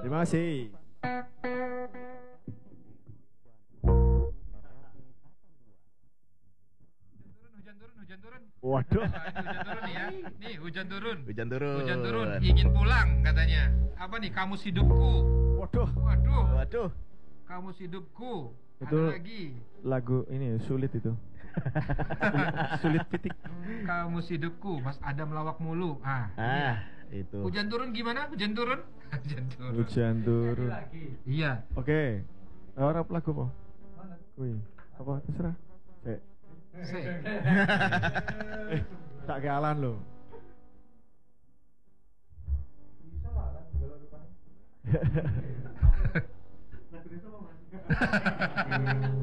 Terima kasih. Hujan turun. Waduh. Hujan turun nih ya. Nih, hujan turun. Hujan turun. Hujan turun. Ingin pulang katanya. Apa nih? Kamus hidupku. Waduh. Waduh. Waduh. Kamus hidupku. Itu Ada lagi. lagu ini sulit itu. Sulit pitik. Kamus hidupku. Mas Adam lawak mulu. Itu. Hujan turun gimana? Hujan turun? Hujan turun. Hujan turun. Iya. Oke. Orang lagu apa? Kui. Apa terserah. Tak kealan lo. Bisa lah kan juga lo depannya.